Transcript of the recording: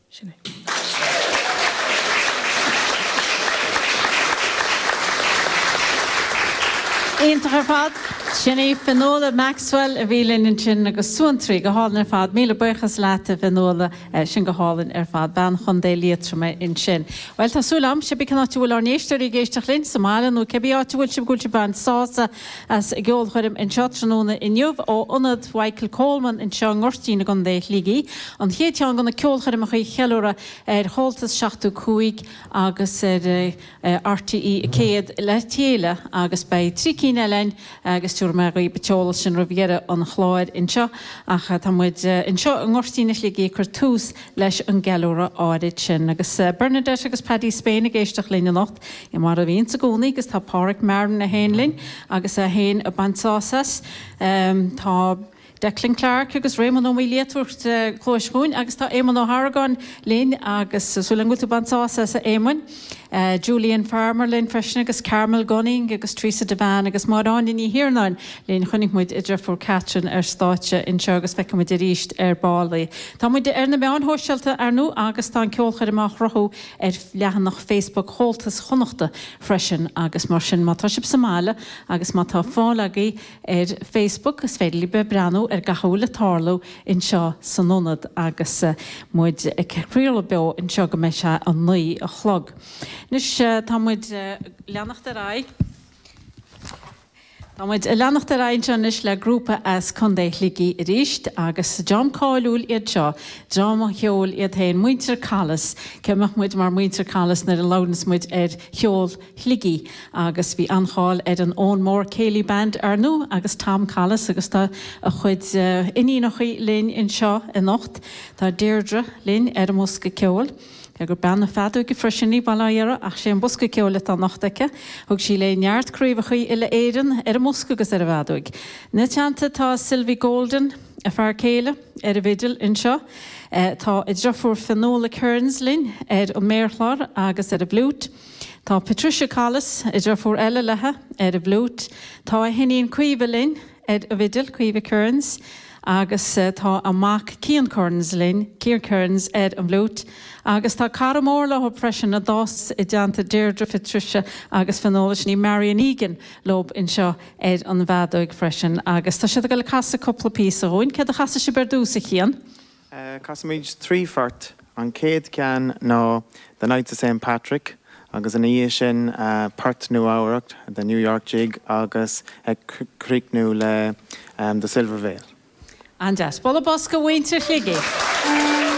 Sinné. Éintach fad, sinné fenóla Maxwell a bhílinn in sin agus suantraí go hálan fad míle buchas leat fenóla sin go hálan fad ban chun dé líatra in sin. Well tá súlam se bícanna túil ar néisteir i ggéisteach linn Somália nó cebí áúil se gúilte ban sása as ggheol chuirim in seotranúna inniuh óionad Michael Coleman in seo ngortína gan dé lígií an chéteán gan na ceolchuirim a chu cheúra holtas 65 agus RTE céad le téile agus bei trícíine lein agus túr me go beteola sin roihéire an chláid inseo ach tá muid inseo an ngortíine lígií chur tús leis an geúra áid sin agus Bernadette agus Paddy Spain a géisteach lína nacht I mar a bhíon sa gcónaí agus tá páric mearn na héinlinn agus a héin a bantásas tá Declan Clark agus Raymond O'Milietúcht chlóisgún agus tá Éman O'Harragan lín agus súlan go tú bantása a Éman Julian Farmer lín freisin agus Carmel Gunning agus Teresa Devan agus marrán in hiarnáin lín chunig muid idir fór Catrin stáite in seo agus feice muid ríist bálaí. Tá muid na beán hóisialta nó agus tá ceolchair amach rothú lehan nach Facebook holtas chonachta freisin agus mar sin má tá sib Somália agus má tá fálagaí Facebook is féidir be breanú gathúla tárlú in seo sanonad agus muid ceríla be in seo go mé se an nuí a chlog. Nus tá muid leannacht a rá. Tá muid leannacht a ráinseanis le grúpa as chundé ligí ríist agus John Cáilúil iad seo, John cheol iad hain muintir calas, ceimach muid mar muintir calas na lánas muid cheol ligí agus bhí anáil an ón mór céilí band nó agus Tom Callas agus tá a chuid iní nach chuí linn in seo in nacht, tá Deirdre linn a musca ceol. Gur benna fadú go freisinní bailíara ach sé an busca ceola tá nachtacha, thug sí le neart cruomhachaí ile éan a musca agus a bhadúig. Na teanta tá Sylvie Golden a fear céile a bhidil in seo, tá I ddrofuair Finola Kearns linn an méirlár agus a bhlút. Tá Patricia Callas I ddrofuair eile lethe a bhlút. Tá hinníon cuomha linn a bhidil cuomha Kearns. agus tá amach Cian Kearns linn, Cian Kearns an bhlút, agus tá cara mór le freisin na dás I deanta Deirdre Patricia agus fanolalas ní Marian Egan lob in seo an bhadóig freisin agus tá siad go le casa coppla písa roin, cad a chasa si berdúsa Cian? Casamid trífart an céad cean ná the Night of St. Patrick agus an í sin part nu áireacht the New York Jig agus cric nu le the Silver Veil. Andas, bola bosca winter liggy.